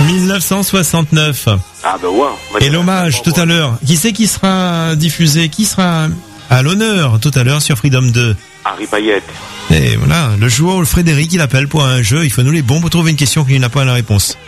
1969. Ah ben ouais. Et l'hommage tout à l'heure. Qui c'est qui sera diffusé? Qui sera à l'honneur tout à l'heure sur Freedom 2? Harry Payette. Et voilà, le joueur Frédéric, il appelle pour un jeu. Il faut nous les bons pour trouver une question qu'il n'a pas la réponse.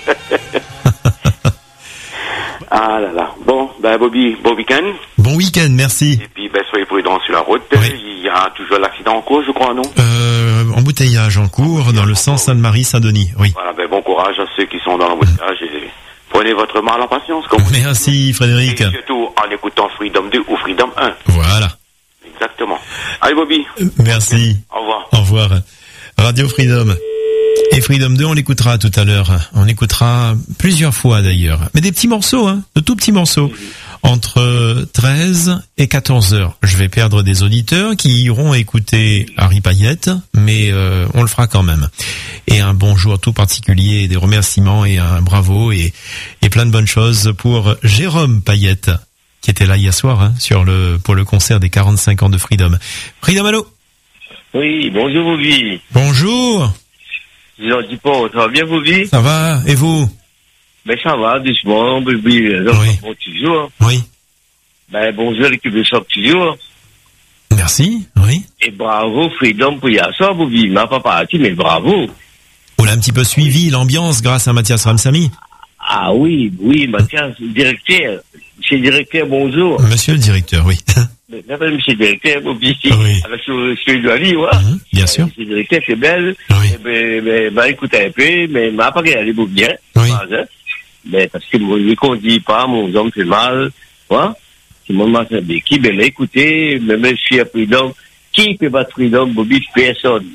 Ah là là. Bon, ben Bobby, bon week-end. Bon week-end, merci. Et puis, ben soyez prudents sur la route. Oui. Il y a toujours l'accident en cours, je crois, non? Embouteillage en cours dans le sens Sainte-Marie-Saint-Denis, oui. Voilà, ben bon courage à ceux qui sont dans l'embouteillage. Et prenez votre mal en patience, comme Merci Frédéric. Et surtout en écoutant Freedom 2 ou Freedom 1. Voilà. Exactement. Allez Bobby. Merci. Au revoir. Au revoir. Radio Freedom. Et Freedom 2, on l'écoutera tout à l'heure. On écoutera plusieurs fois d'ailleurs. Mais des petits morceaux, de tout petits morceaux. Entre 13 et 14 heures. Je vais perdre des auditeurs qui iront écouter Harry Payette, mais on le fera quand même. Et un bonjour tout particulier, des remerciements et un bravo et plein de bonnes choses pour Jérôme Payette, qui était là hier soir pour le concert des 45 ans de Freedom. Freedom, allô? Oui, bonjour Bobby. Bonjour. Je leur dis pas, ça va bien Bobby? Ça va, et vous? Ben ça va, doucement, Bobby. Oui. Bon, toujours. Oui. Ben bonjour l'équipe de Choc toujours. Merci, oui. Et bravo Freedom pour hier soir Bobby. Il m'a pas parti, mais bravo. On l'a un petit peu suivi l'ambiance grâce à Mathias Ramsamy. Ah oui, Mathias, directeur. Monsieur le directeur, bonjour. Monsieur le directeur, oui. J'appelle monsieur le directeur, Bobby. Oui. Avec ce que je dois dire, ouais. Bien sûr. Monsieur le directeur, c'est belle. Oui. Ben, écoute un peu, mais m'a pas regardé Bobby, hein. Oui. Mais parce que moi, je conduis pas, mon homme fait mal, ouais. C'est mon matin d'équipe, ben là, écoutez, même si je suis à Freedom, qui peut battre Freedom, Bobby? Personne.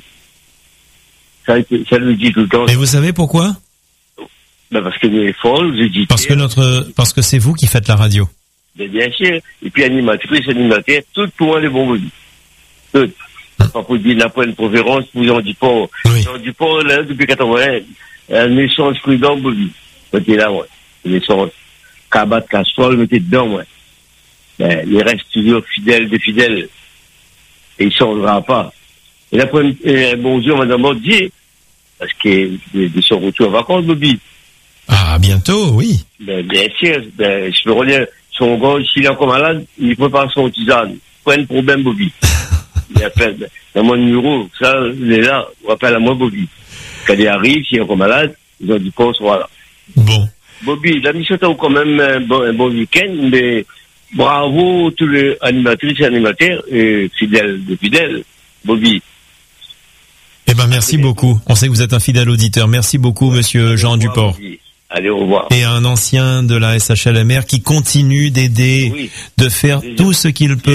Ça le dit tout le temps. Et vous savez pourquoi? Ben, parce que les folles, je dis. Parce que c'est vous qui faites la radio. Ben, bien sûr. Et puis, animatrice, animateur, tout pour moi, les bons Bobby. Tout. Pas pour dire, la une conférence, vous en dites pas. Oui. J'en dis pas, là, depuis 81, un échange Freedom, Bobby. Mettez là, ouais. L'échange. Cabot, casserole, mettez dedans, ouais. Ben, il reste toujours fidèle de fidèles. Et il ne changera pas. Et là, bonjour, madame Mordier, parce que de son retour en vacances, Bobby. Ah, bientôt, oui. Ben, bien sûr, ben, je peux relire son gars, s'il est encore malade, il peut pas son tisane. Pas de problème, Bobby. Il appelle, dans mon numéro, ça, il est là, on appelle à moi, Bobby. Quand il arrive, s'il est encore malade, ils ont dit qu'on soit là. Bon. Bobby, la mission est quand même un bon week-end, mais bravo tous les animatrices et animateurs, fidèles de fidèles, Bobby. Eh ben, merci beaucoup. On sait que vous êtes un fidèle auditeur. Merci beaucoup, monsieur Jean Duport. Bobby. Allez, au revoir. Et un ancien de la SHLMR qui continue d'aider, de faire tout ce qu'il peut.